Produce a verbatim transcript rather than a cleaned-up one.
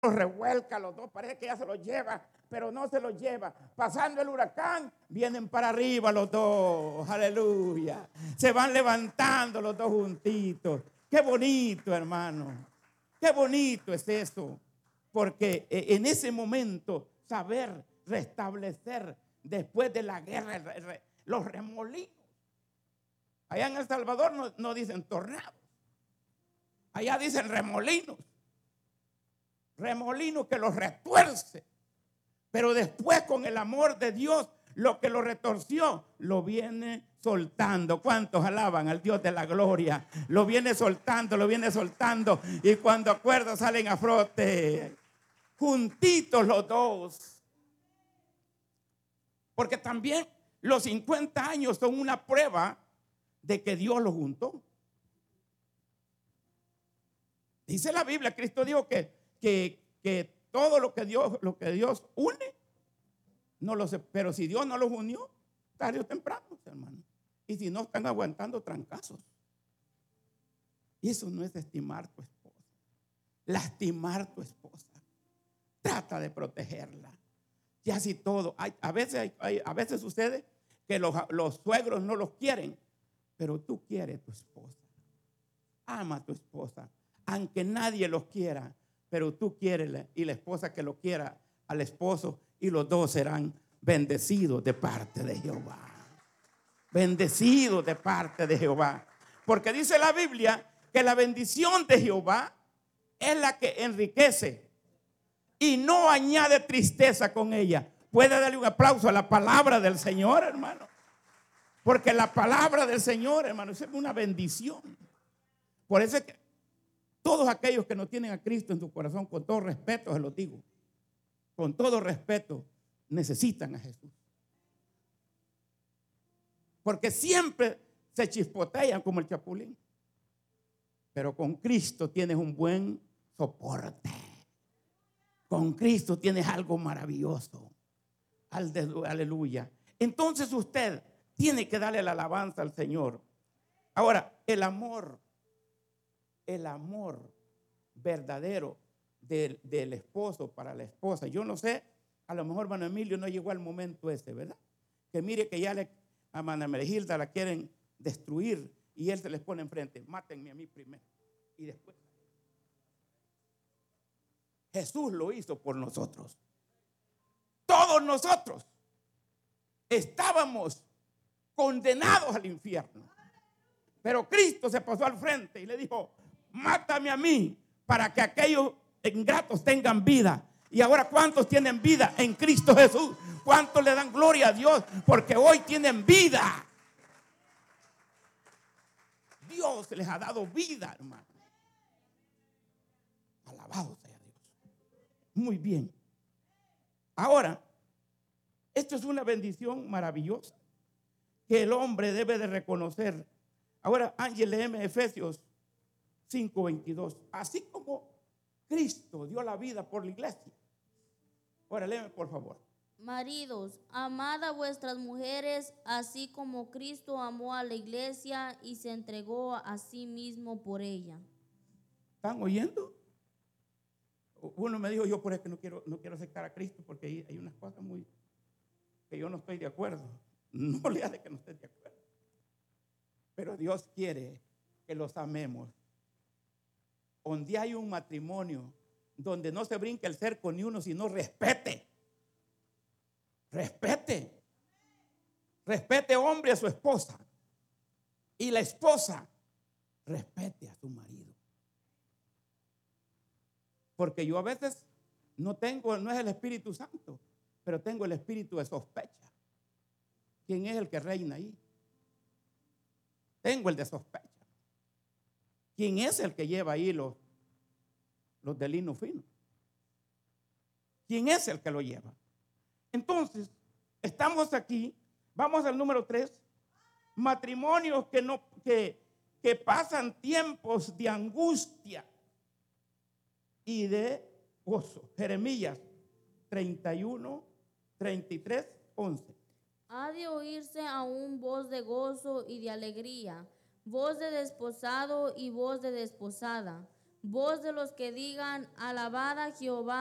los revuelca, los dos parece que ya se los lleva, pero no se los lleva. Pasando el huracán, vienen para arriba los dos, aleluya. Se van levantando los dos juntitos. Qué bonito, hermano. Qué bonito es eso. Porque en ese momento saber restablecer después de la guerra los remolinos. Allá en El Salvador no, no dicen tornados. Allá dicen remolinos. Remolinos que los retuerce. Pero después con el amor de Dios, lo que lo retorció, lo viene soltando. ¿Cuántos alaban al Dios de la gloria? Lo viene soltando, lo viene soltando. Y cuando acuerda salen a frote. Juntitos los dos. Porque también los cincuenta años son una prueba de que Dios los juntó. Dice la Biblia, Cristo dijo que, que, que todo lo que Dios, lo que Dios une, no lo sé, pero si Dios no los unió, tarde o temprano, hermano. Y si no, están aguantando trancazos. Y eso no es estimar tu esposa, lastimar tu esposa. Trata de protegerla. Y así todo. Hay, a, veces, hay, hay, a veces sucede que los, los suegros no los quieren, pero tú quieres a tu esposa. Ama a tu esposa, aunque nadie los quiera, pero tú quieres y la esposa que lo quiera al esposo, y los dos serán bendecidos de parte de Jehová. Bendecidos de parte de Jehová. Porque dice la Biblia que la bendición de Jehová es la que enriquece y no añade tristeza con ella. Puede darle un aplauso a la palabra del Señor, hermano. Porque la palabra del Señor, hermano, es una bendición. Por eso es que todos aquellos que no tienen a Cristo en su corazón, con todo respeto se los digo, con todo respeto, necesitan a Jesús. Porque siempre se chispotean como el chapulín. Pero con Cristo tienes un buen soporte. Con Cristo tienes algo maravilloso. Aleluya. Entonces usted tiene que darle la alabanza al Señor. Ahora, el amor, el amor verdadero del, del esposo para la esposa. Yo no sé, a lo mejor hermano Emilio no llegó al momento ese, ¿verdad? Que mire que ya le, a hermana Meregilda la quieren destruir y él se les pone enfrente. Mátenme a mí primero y después. Jesús lo hizo por nosotros. Todos nosotros estábamos condenados al infierno. Pero Cristo se pasó al frente y le dijo: mátame a mí para que aquellos ingratos tengan vida. Y ahora, ¿cuántos tienen vida en Cristo Jesús? ¿Cuántos le dan gloria a Dios? Porque hoy tienen vida. Dios les ha dado vida, hermano. Alabado sea Dios. Muy bien. Ahora, esto es una bendición maravillosa que el hombre debe de reconocer. Ahora, Ángel, léeme Efesios cinco veintidós. Así como Cristo dio la vida por la iglesia. Ahora, léeme por favor. Maridos, amad a vuestras mujeres, así como Cristo amó a la iglesia y se entregó a sí mismo por ella. ¿Están oyendo? Uno me dijo: yo por eso no quiero, no quiero aceptar a Cristo porque hay, hay unas cosas muy que yo no estoy de acuerdo. No le hace que no esté de acuerdo. Pero Dios quiere que los amemos. Donde hay un matrimonio donde no se brinque el cerco ni uno, sino respete. Respete. Respete, hombre, a su esposa. Y la esposa respete a su marido. Porque yo a veces no tengo, no es el Espíritu Santo, pero tengo el espíritu de sospecha. ¿Quién es el que reina ahí? Tengo el de sospecha. ¿Quién es el que lleva ahí los, los de lino fino? ¿Quién es el que lo lleva? Entonces, estamos aquí, vamos al número tres, matrimonios que, no, que, que pasan tiempos de angustia y de gozo. Jeremías treinta y uno, treinta y tres, once. Ha de oírse aún voz de gozo y de alegría, voz de desposado y voz de desposada, voz de los que digan, alabad a Jehová.